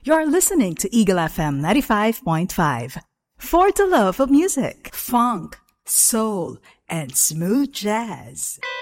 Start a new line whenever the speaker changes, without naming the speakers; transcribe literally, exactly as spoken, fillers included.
You're listening to Eagle F M ninety-five point five. For the love of music, funk, soul, and smooth jazz.